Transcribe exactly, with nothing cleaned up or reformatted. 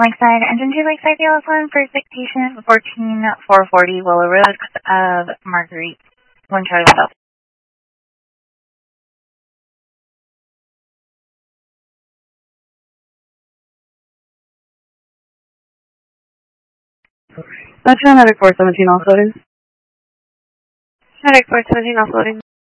Lakeside, Engine two Lakeside, D L S one, first dictation, fourteen four forty, Willow Road of Marguerite, one Charlie one Delta. That's Medic four seventeen offloading. Medic four seventeen offloading.